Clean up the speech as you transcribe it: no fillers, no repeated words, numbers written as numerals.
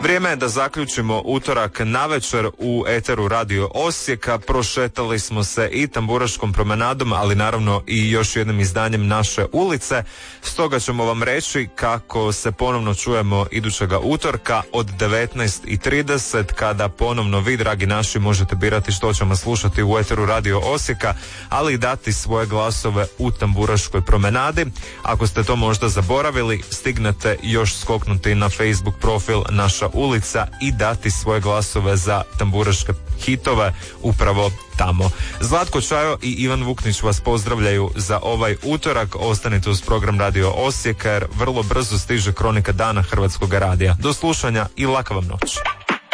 Vrijeme je da zaključimo utorak navečer u eteru Radio Osijeka. Prošetali smo se i Tamburaškom promenadom, ali naravno i još jednim izdanjem naše ulice. Stoga ćemo vam reći kako se ponovno čujemo idućega utorka od 19:30 kada ponovno vi, dragi naši, možete birati što ćemo slušati u eteru Radio Osijeka, ali i dati svoje glasove u Tamburaškoj promenadi. Ako ste to možda zaboravili, stignete još skoknuti na Facebook profil Naša ulica i dati svoje glasove za tamburaške hitove upravo tamo. Zlatko Čajo i Ivan Vuknić vas pozdravljaju za ovaj utorak. Ostanite uz program Radio Osijeka jer vrlo brzo stiže kronika dana Hrvatskog radija. Do slušanja i laka vam noć.